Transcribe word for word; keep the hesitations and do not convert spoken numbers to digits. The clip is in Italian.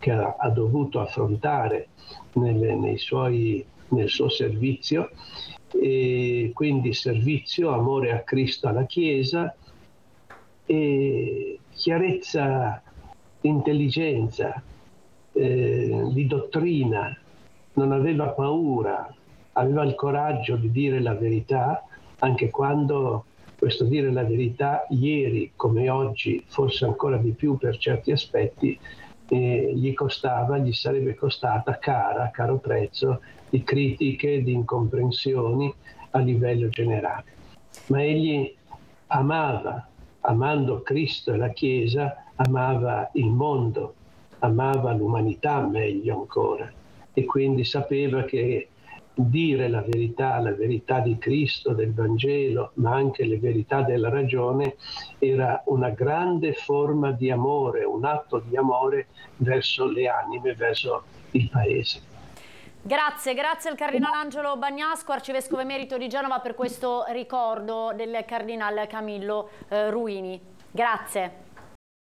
che ha, ha dovuto affrontare nelle, nei suoi, nel suo servizio, e quindi servizio, amore a Cristo, alla Chiesa, e chiarezza, intelligenza, eh, di dottrina, non aveva paura, aveva il coraggio di dire la verità, anche quando questo dire la verità ieri come oggi, forse ancora di più per certi aspetti, eh, gli costava, gli sarebbe costata cara, a caro prezzo, di critiche, di incomprensioni a livello generale. Ma egli amava, amando Cristo e la Chiesa, amava il mondo, amava l'umanità meglio ancora, e quindi sapeva che dire la verità, la verità di Cristo, del Vangelo, ma anche le verità della ragione, era una grande forma di amore, un atto di amore verso le anime, verso il Paese. Grazie, grazie al Cardinale Angelo Bagnasco, Arcivescovo Emerito di Genova, per questo ricordo del Cardinale Camillo eh, Ruini. Grazie.